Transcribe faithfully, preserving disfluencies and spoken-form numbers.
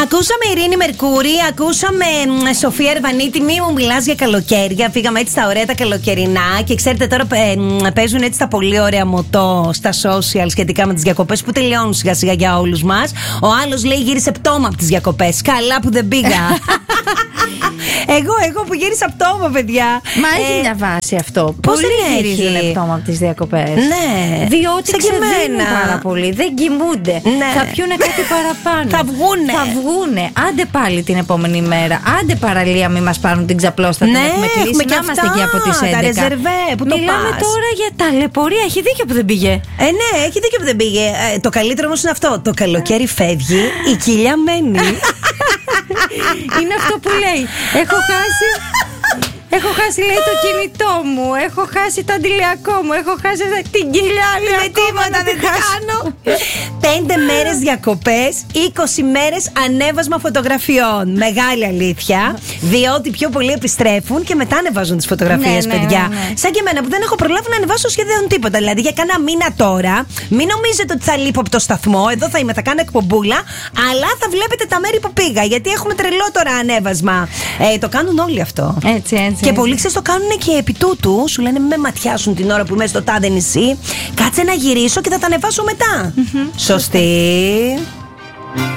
Ακούσαμε Ειρήνη Μερκούρη, ακούσαμε μ, Σοφία Ερβανίτη. Μη μου μιλάς για καλοκαίρια. Φύγαμε έτσι στα ωραία τα καλοκαιρινά. Και ξέρετε τώρα παι, μ, παίζουν έτσι τα πολύ ωραία μοτό στα social σχετικά με τις διακοπές που τελειώνουν σιγά σιγά για όλους μας. Ο άλλος λέει γύρισε πτώμα από τις διακοπές. Καλά που δεν πήγα. Εγώ, εγώ που γύρισα πτώμα, παιδιά. Μα έχει Ε, διαβάσει αυτό. πώς Πολλοί δεν γυρίζουν έχει? πτώμα από τις διακοπές. Ναι. Διότι Σαν και ξεδίνουν εμένα. πάρα πολύ. Δεν κοιμούνται. Ναι. Θα πιούνε κάτι παραπάνω. Θα βγούνε. Θα βγούνε. Άντε πάλι την επόμενη μέρα. Άντε παραλία, μην μας πάρουν την ξαπλώστα. Ναι, την έχουμε κλείσει. έχουμε και Να είμαστε αυτά, εκεί από τις έντεκα. τα ρεζερβέ, που το Μιλάμε πας. τώρα για ταλαιπωρία. Έχει δίκιο που δεν πήγε. Ε, ναι, έχει δίκιο που δεν πήγε. Ε, το καλύτερο όμως είναι αυτό. Το καλοκαίρι φεύγει, η κοιλιά μένει. Είναι αυτό που λέει. Έχω χάσει. Έχω χάσει, λέει, το κινητό μου. Έχω χάσει το αντιλιακό μου. Έχω χάσει την κοιλιά μου. Με τίποτα δεν κάνω. Πέντε μέρες διακοπές, είκοσι μέρες ανέβασμα φωτογραφιών. Μεγάλη αλήθεια. Διότι πιο πολλοί επιστρέφουν και μετά ανεβάζουν τις φωτογραφίες, Ναι, ναι, παιδιά. ναι, ναι. Σαν και εμένα που δεν έχω προλάβει να ανεβάσω σχεδόν τίποτα. Δηλαδή για κάνα μήνα τώρα, μην νομίζετε ότι θα λείπω από το σταθμό. Εδώ θα είμαι, θα κάνω εκπομπούλα. Αλλά θα βλέπετε τα μέρη που πήγα. Γιατί έχουμε τρελό τώρα ανέβασμα. Ε, το κάνουν όλοι αυτό. Έτσι, έτσι. Και πολλοί ξέρεις το κάνουν και επί τούτου. Σου λένε με ματιάσουν την ώρα που είμαι στο τάδε νησί. Κάτσε να γυρίσω και θα τα ανεβάσω μετά. Σωστή.